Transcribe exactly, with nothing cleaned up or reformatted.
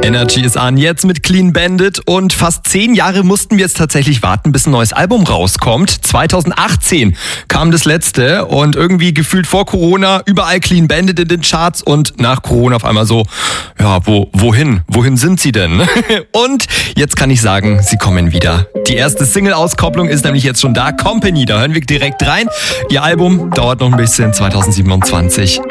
Energy ist an, jetzt mit Clean Bandit, und fast zehn Jahre mussten wir jetzt tatsächlich warten, bis ein neues Album rauskommt. zwanzig achtzehn kam das letzte und irgendwie gefühlt vor Corona überall Clean Bandit in den Charts und nach Corona auf einmal so, ja, wo, wohin? Wohin sind sie denn? Und jetzt kann ich sagen, sie kommen wieder. Die erste Single-Auskopplung ist nämlich jetzt schon da, Company, da hören wir direkt rein. Ihr Album dauert noch ein bisschen, zwanzig siebenundzwanzig.